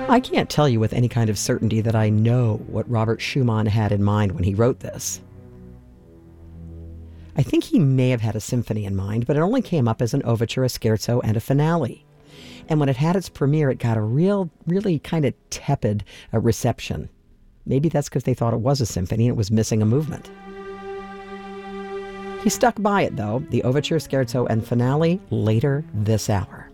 I can't tell you with any kind of certainty that I know what Robert Schumann had in mind when he wrote this. I think he may have had a symphony in mind, but it only came up as an overture, a scherzo, and a finale. And when it had its premiere, it got a really kind of tepid reception. Maybe that's because they thought it was a symphony and it was missing a movement. He stuck by it, though, the overture, scherzo, and finale later this hour.